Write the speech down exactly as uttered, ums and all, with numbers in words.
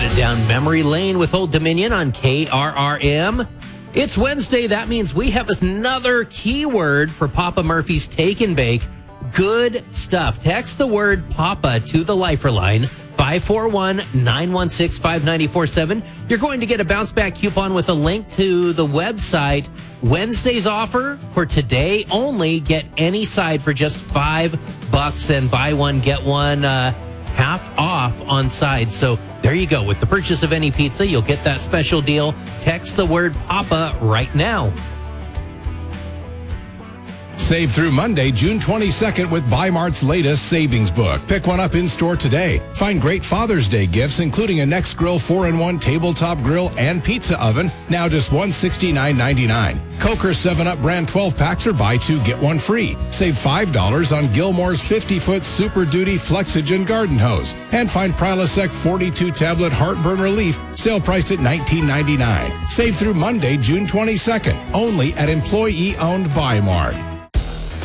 Headed down memory lane with Old Dominion on K R R M. It's Wednesday. That means we have another keyword for Papa Murphy's Take and Bake. Good stuff. Text the word Papa to the Lifeline, five four one, nine one six, five nine four seven. You're going to get a bounce back coupon with a link to the website. Wednesday's offer for today only. Get any side for just five bucks and buy one, get one uh, half off on sides. So there you go. With the purchase of any pizza, you'll get that special deal. Text the word Papa right now. Save through Monday, June twenty-second with Bi-Mart's latest savings book. Pick one up in-store today. Find great Father's Day gifts, including a Nextgrill four in one tabletop grill and pizza oven, now just one hundred sixty-nine ninety-nine. Coker seven up brand twelve packs are buy two, get one free. Save five dollars on Gilmore's fifty-foot Super Duty Flexogen garden hose. And find Prilosec forty-two tablet heartburn relief, sale priced at nineteen ninety-nine. Save through Monday, June twenty-second, only at employee-owned Bi-Mart.